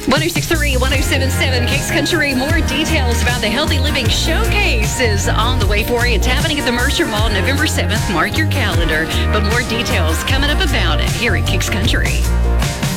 1063, 1077, Kicks Country. More details about the Healthy Living Showcase is on the way for you. It's happening at the Mercer Mall November 7th. Mark your calendar. But more details coming up about it here at Kicks Country.